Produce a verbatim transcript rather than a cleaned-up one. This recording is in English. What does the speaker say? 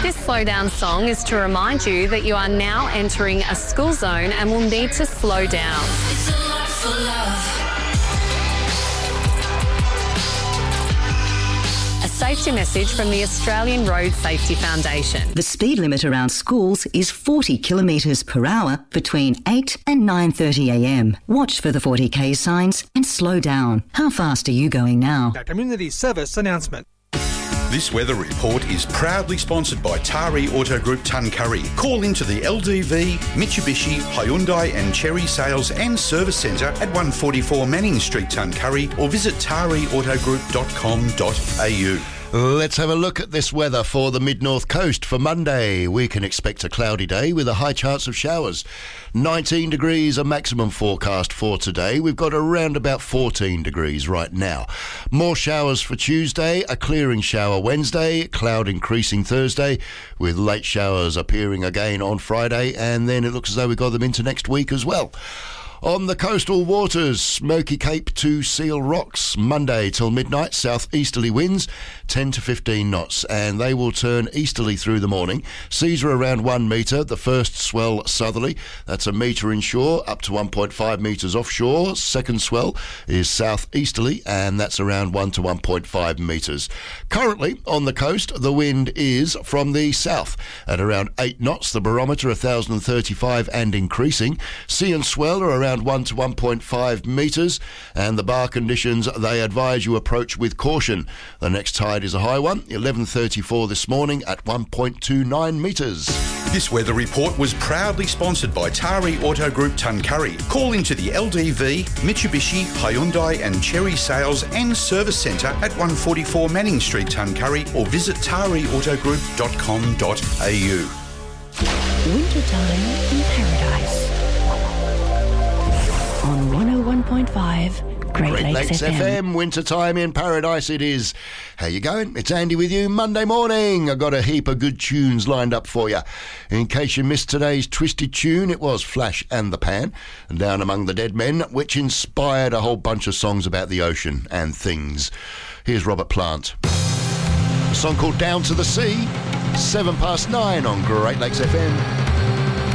This slow down song is to remind you that you are now entering a school zone and will need to slow down. It's a lot for love. A safety message from the Australian Road Safety Foundation. The speed limit around schools is forty kilometres per hour between eight and nine thirty a m. Watch for the forty k signs and slow down. How fast are you going now? A community service announcement. This weather report is proudly sponsored by Tari Auto Group Tuncurry. Call into the L D V, Mitsubishi, Hyundai and Cherry Sales and Service Centre at one forty-four Manning Street, Tuncurry, or visit tari auto group dot com dot a u. Let's have a look at this weather for the mid-north coast. For Monday, we can expect a cloudy day with a high chance of showers. nineteen degrees a maximum forecast for today. We've got around about fourteen degrees right now. More showers for Tuesday, a clearing shower Wednesday, cloud increasing Thursday, with late showers appearing again on Friday, and then it looks as though we've got them into next week as well. On the coastal waters, Smoky Cape to Seal Rocks, Monday till midnight, southeasterly winds, ten to fifteen knots, and they will turn easterly through the morning. Seas are around one metre, the first swell southerly, that's a metre inshore, up to one point five metres offshore. Second swell is southeasterly, and that's around one to one point five metres. Currently, on the coast, the wind is from the south at around eight knots, the barometer one thousand thirty-five and increasing. Sea and swell are around one to one point five metres, and the bar conditions, they advise you approach with caution. The next tide is a high one, eleven thirty-four this morning at one point two nine metres. This weather report was proudly sponsored by Tari Auto Group Tuncurry. Call into the L D V, Mitsubishi, Hyundai and Cherry Sales and Service Centre at one forty-four Manning Street, Tuncurry, or visit tari auto group dot com dot a u. Wintertime in Paradise on one oh one point five Great, Great Lakes, Lakes F M. F M, wintertime in Paradise it is. How you going? It's Andy with you Monday morning. I've got a heap of good tunes lined up for you. In case you missed today's twisted tune, it was Flash and the Pan, Down Among the Dead Men, which inspired a whole bunch of songs about the ocean and things. Here's Robert Plant. A song called Down to the Sea, seven past nine on Great Lakes F M.